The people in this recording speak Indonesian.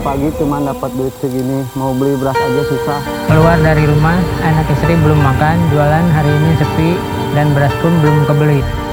pagi cuma dapat duit segini, mau beli beras aja susah. Keluar dari rumah, anak istri belum makan, jualan hari ini sepi, dan beras pun belum kebeli.